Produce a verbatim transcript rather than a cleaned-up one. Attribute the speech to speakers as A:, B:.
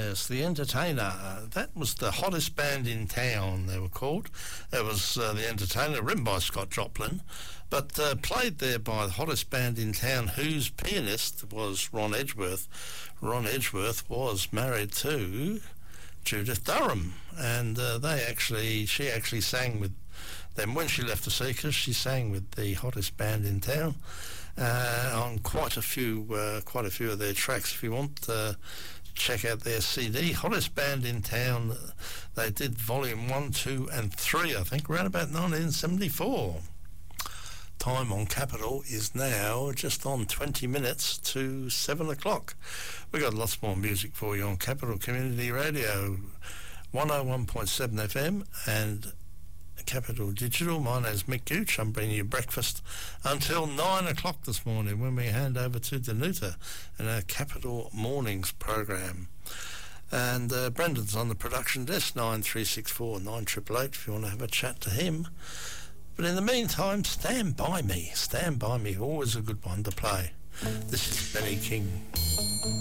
A: Yes, The Entertainer. Uh, that was the hottest band in town, they were called. It was uh, The Entertainer, written by Scott Joplin, but uh, played there by the hottest band in town, whose pianist was Ron Edgeworth. Ron Edgeworth was married to Judith Durham, and uh, they actually, she actually sang with them when she left the Seekers. She sang with the hottest band in town uh, on quite a few, uh, quite a few of their tracks. If you want, uh, check out their C D, Hottest Band in Town. They did volume one, two, and three, I think, around about nineteen seventy-four. Time on Capital is now just on twenty minutes to seven o'clock. We've got lots more music for you on Capital Community Radio, one oh one point seven F M and Capital Digital. My name's Mick Gooch. I'm bringing you breakfast until nine o'clock this morning, when we hand over to Danuta and our Capital Mornings program. And uh, Brendan's on the production desk, nine three six four nine eight eight eight, if you want to have a chat to him. But in the meantime, Stand By Me. Stand By Me, always a good one to play. This is Benny King.